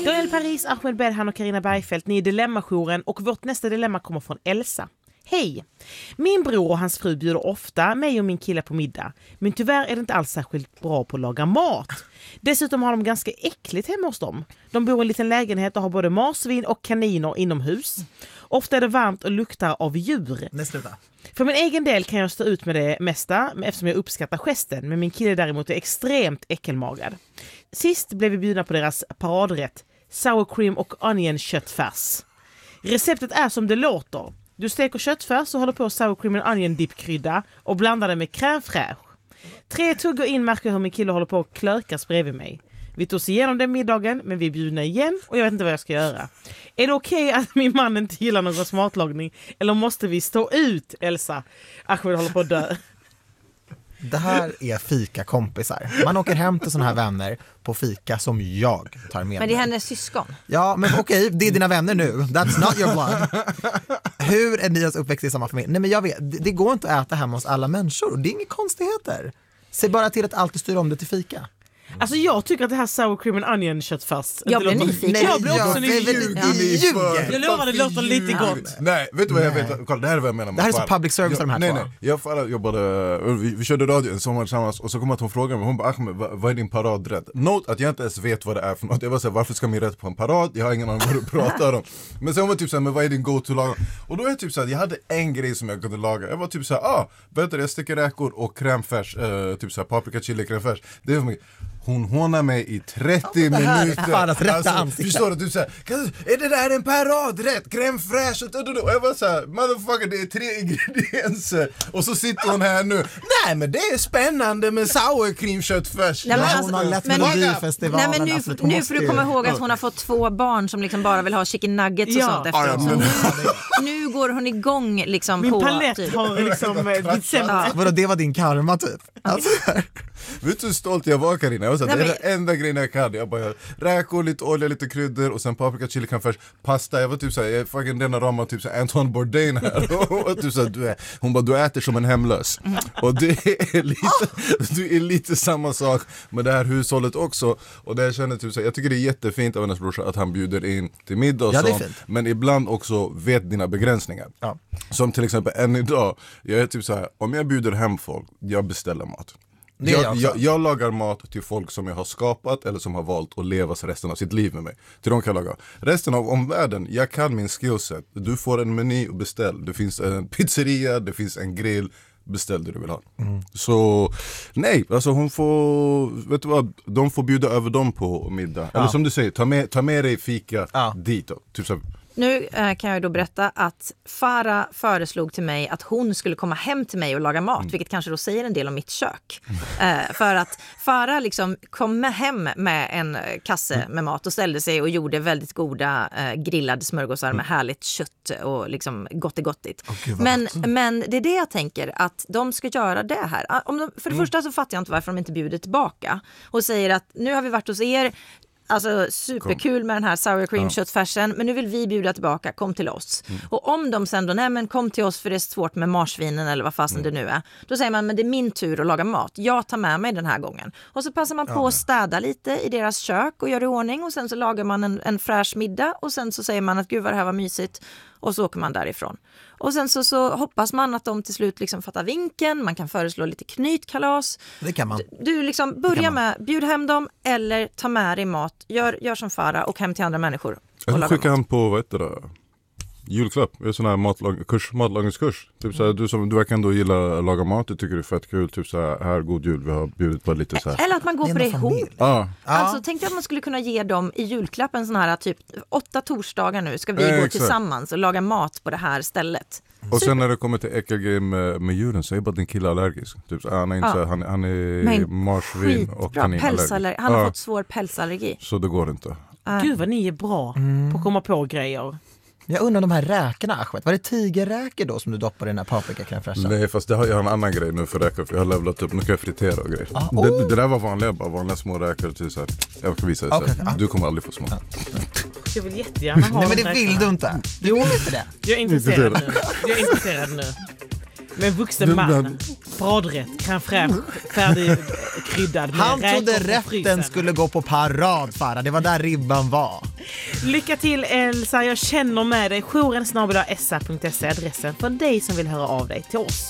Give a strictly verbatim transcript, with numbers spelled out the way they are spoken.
Daniel Paris, Ahmed Bedhan och Carina Bergfeldt, ni är Dilemma-jouren och vårt nästa dilemma kommer från Elsa. Hej! Min bror och hans fru bjuder ofta mig och min kille på middag. Men tyvärr är det inte alls särskilt bra på att laga mat. Dessutom har de ganska äckligt hemma hos dem. De bor i en liten lägenhet och har både marsvin och kaniner inomhus. Ofta är det varmt och luktar av djur. Nästa. För min egen del kan jag stå ut med det mesta eftersom jag uppskattar gesten. Men min kille däremot är extremt äckelmagad. Sist blev vi bjudna på deras paradrätt. Sour cream och onion köttfärs. Receptet är som det låter. Du steker köttfärs och håller på sour cream and onion dip-krydda och blandar det med crème fraîche. Tre tuggor in märker hur min kille håller på att klökas bredvid mig. Vi tog oss igenom den middagen, men vi är bjudna igen och jag vet inte vad jag ska göra. Är det okej okay att min man inte gillar någon smatlagning eller måste vi stå ut, Elsa? Ahmed håller på att dö. Det här är fika-kompisar. Man åker hem till såna här vänner på fika som jag tar med. Men det är hennes syskon. Ja, men okej, okay, det är dina vänner nu. That's not your blood. Hur är ni ens uppväxt i samma familj? Nej, men jag vet, det, det går inte att äta hemma hos alla människor. Det är inga konstigheter. Se bara till att alltid styra om det till fika. Alltså jag tycker att det här sour cream and onion köttfärs. Jag blir nyfiken. Nej, jag blir också jag, nyfiken. Ljuger. Jag lovar, det låter lite gott. Nej, vet du vad jag vet? Kolla, det här är vad jag menar med Det här är så Farah. public service jag, de här Nej, två. nej. Jag Farah jobbade, vi, vi körde radio en sommar tillsammans och så kom att hon frågade mig, hon bara, Ahmed, vad, vad är din paradrätt? Note att jag inte ens vet vad det är för något. Jag var såhär, varför ska min rätt på en parad? Jag har ingen aning vad du pratar om. Men sen var typ såhär, men vad är din go-to-lag? Och då är jag typ såhär, jag hade en grej som jag kunde laga. Jag var typ såhär, ah, vet du, jag sticker räkor och crème eh, typ såhär, paprika, chili, crème fraîche. Det är för mycket. Hon hånar mig i trettio Ja, det här minuter. är Farahs rätta alltså, ansikte. förstår du? Du säger, är det där en paradrätt? Crème fraîche och, och jag var såhär, motherfucker, det är tre ingredienser. Och så sitter hon här nu. Nej, men det är spännande med sour cream köttfärs. Nej, men Ja, alltså, hon har lätt men- Melodifestivalen. Nej, men nu, alltså, hon nu måste får du ju- komma ihåg att hon har fått två barn som liksom bara vill ha chicken nuggets och Ja. sånt efteråt. Ja, ja, Så men- nu, nu går hon igång liksom Min på... palett typ. har liksom eh, ditt sämre. Ja. Vadå, det var din karma typ? Alltså, Vet du hur stolt jag var, Carina? Jag var så, Nej, det är men- den enda grejen jag kan. Jag bara, räkor, lite olja, lite kryddor och sen paprika, chili, crème fraîche, pasta. Jag var typ såhär, jag är fucking denna ramar typ såhär Antoine Bourdain här. Och typ såhär, du är, hon bara, du äter som en hemlös. Och det är lite, du är lite samma sak med det här hushållet också. Och det jag känner typ såhär, jag tycker det är jättefint av hennes brorsa att han bjuder in till middag och Ja, det är sånt. fint. Men ibland också vet dina begränsningar. Ja. Som till exempel än idag, jag är typ såhär, om jag bjuder hem folk, jag beställer mat. Det är jag Jag, också. jag, jag lagar mat till folk som jag har skapat eller som har valt att leva resten av sitt liv med mig. Till de kan jag laga. Resten av omvärlden, jag kan min skillset. Du får en meny och beställ. Det finns en pizzeria, det finns en grill. Beställ det du vill ha. Mm. Så nej, alltså hon får, vet du vad, de får bjuda över dem på middag. Ja. Eller som du säger, ta med, ta med dig fika Ja. dit då. Typ så. Nu eh, kan jag då berätta att Farah föreslog till mig att hon skulle komma hem till mig och laga mat, Mm. vilket kanske då säger en del om mitt kök. Eh, för att Farah liksom kom med hem med en eh, kasse med mat och ställde sig och gjorde väldigt goda eh, grillade smörgåsar med härligt kött och liksom gottigottigt. Åh, gud, vad men, gott. men det är det jag tänker, att de ska göra det här. Ah, Om de, för det första så fattar jag inte varför de inte bjuder tillbaka och säger att nu har vi varit hos er. Alltså superkul med den här sour cream Ja. köttfärsen, men nu vill vi bjuda tillbaka, kom till oss. Och om de sen då, nej men kom till oss för det är svårt med marsvinen eller vad fasen det nu är. Då säger man, men det är min tur att laga mat. Jag tar med mig den här gången. Och så passar man på att städa lite i deras kök och gör i ordning. Och sen så lagar man en, en fräsch middag. Och sen så säger man att gud vad det här var mysigt. Och så åker man därifrån. Och sen så, så hoppas man att de till slut liksom fattar vinken. Man kan föreslå lite knytkalas. Det kan man. Du liksom börja med, bjud hem dem eller ta med dig mat. Gör, gör som Farah och hem till andra människor. Och Jag laga skickar mat. han på, vad heter det? Julklapp, det är sån här matlag, kurs, matlagningskurs. Typ såhär, du som du verkar ändå gilla att laga mat, du tycker det är fett kul. Typ såhär, här god jul, vi har bjudit på lite såhär. Eller att man går Det är på det en familj. ihop. Ja, Alltså tänk dig att man skulle kunna ge dem i julklapp en sån här typ åtta torsdagar nu ska vi Eh, gå exakt. tillsammans och laga mat på det här stället. och sen när det kommer till äckelgrej med, med djuren så är bara din kille allergisk. Typ så, han är inte Ja. så, han, han är Men marsvin och Skitbra, kaninallergisk. pälsallergi. Han har Ja, fått svår pälsallergi. så det går inte. Gud vad ni är bra på att komma på grejer. Jag undrar de här räkorna, Ahmed. Var det tigerräkor då som du doppar i den här paprika-crème-fräschen? Nej, fast det har jag en annan grej nu för räkor, för jag har levlat upp, nu kan jag fritera och grejer. Ah, det, oh. det där var vanliga, bara vanliga små räkor till så här. Jag ska visa dig Okay, sen. ah. Du kommer aldrig få små. Jag vill jättegärna ha Nej, men de det här vill räkorna. du inte. Du vill inte det. Jag är intresserad nu. Jag är intresserad nu. Men vuxen man. paradrätt, crème fraîche, färdigkryddad med Han trodde räkor från rätten frysen. skulle gå på parad, Farah. Det var där ribban var. Lycka till Elsa, jag känner med dig. Jouren snabel-a essa punkt se adressen för dig som vill höra av dig till oss.